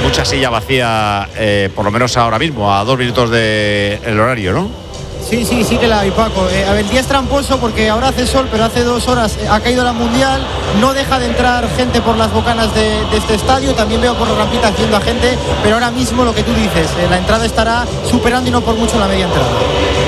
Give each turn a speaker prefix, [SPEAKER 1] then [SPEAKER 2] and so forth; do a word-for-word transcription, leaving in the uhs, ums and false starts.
[SPEAKER 1] mucha silla vacía, eh, por lo menos ahora mismo, a dos minutos del horario, ¿no?
[SPEAKER 2] Sí, sí, sí que la hay, Paco. Eh, a ver, el día es tramposo porque ahora hace sol, pero hace dos horas ha caído la Mundial. No deja de entrar gente por las bocanas de, de este estadio. También veo por la rampita haciendo a gente, pero ahora mismo lo que tú dices, eh, la entrada estará superando y no por mucho la media entrada.